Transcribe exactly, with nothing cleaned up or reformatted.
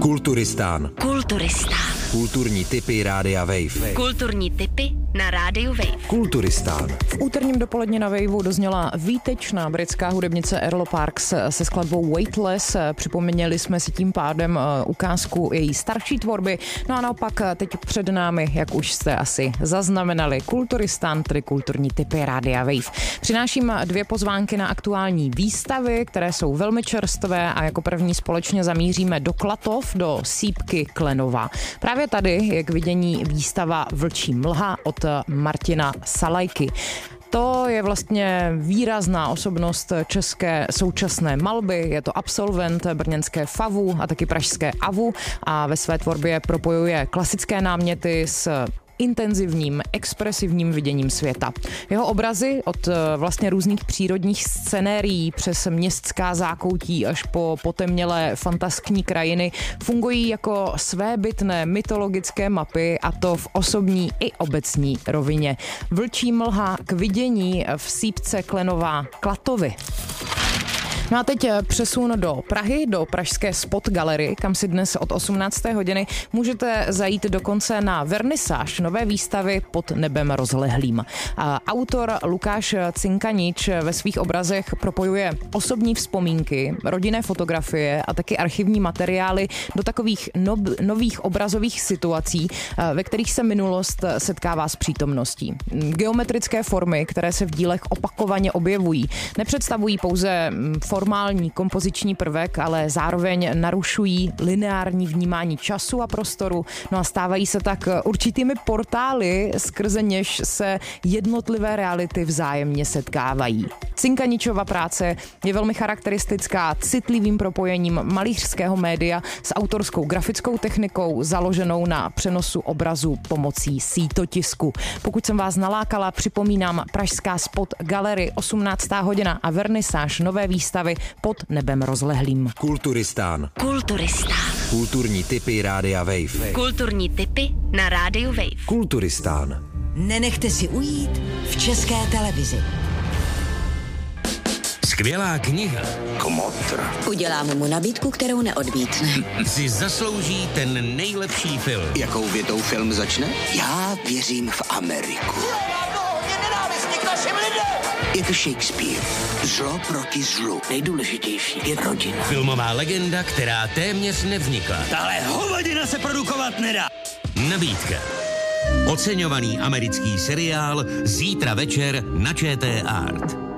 Kulturistán. Kulturistán. Kulturní tipy Rádia Wave. Kulturní tipy na Rádiu Wave. Kulturistán. V úterním dopoledně na Waveu dozněla výtečná britská hudebnice Arlo Parks se skladbou Weightless. Připomněli jsme si tím pádem ukázku její starší tvorby. No a naopak teď před námi, jak už jste asi zaznamenali, Kulturistán, tedy kulturní tipy Rádia Wave. Přináším dvě pozvánky na aktuální výstavy, které jsou velmi čerstvé a jako první společně zamíříme do Klatov, do Sýpky Klenova. Právě tady je k vidění výstava Vlčí mlha od Martina Salajky. To je vlastně výrazná osobnost české současné malby, je to absolvent brněnské FAVu a taky pražské AVu a ve své tvorbě propojuje klasické náměty s intenzivním, expresivním viděním světa. Jeho obrazy od vlastně různých přírodních scenérií přes městská zákoutí až po potemnělé fantaskní krajiny fungují jako svébytné mytologické mapy, a to v osobní i obecní rovině. Vlčí mlha k vidění v Sýpce Klenova Klatovy. No a teď přesun do Prahy, do pražské Spot Gallery, kam si dnes od osmnácté hodiny můžete zajít dokonce na vernisáž nové výstavy Pod nebem rozlehlým. A autor Lukáš Cinkanič ve svých obrazech propojuje osobní vzpomínky, rodinné fotografie a taky archivní materiály do takových no, nových obrazových situací, ve kterých se minulost setkává s přítomností. Geometrické formy, které se v dílech opakovaně objevují, nepředstavují pouze formální kompoziční prvek, ale zároveň narušují lineární vnímání času a prostoru, no a stávají se tak určitými portály, skrze něž se jednotlivé reality vzájemně setkávají. Cinkaničova práce je velmi charakteristická citlivým propojením malířského média s autorskou grafickou technikou založenou na přenosu obrazu pomocí sítotisku. Pokud jsem vás nalákala, připomínám pražská Spot Gallery, osmnáctá hodina a vernisáž nové výstavy Pod nebem rozlehlým. Kulturistán. Kulturistán. Kulturní tipy Rádia Wave. Kulturní tipy na Rádiu Wave. Kulturistán. Nenechte si ujít v České televizi. Skvělá kniha. Kmotr. Uděláme mu nabídku, kterou neodmítne. Si zaslouží ten nejlepší film. Jakou větou film začne? Já věřím v Ameriku. Je to Shakespeare. Zlo proti zlu. Nejdůležitější je rodina. Filmová legenda, která téměř nevznikla. Tahle hovadina se produkovat nedá. Nabídka. Oceňovaný americký seriál zítra večer na ČT Art.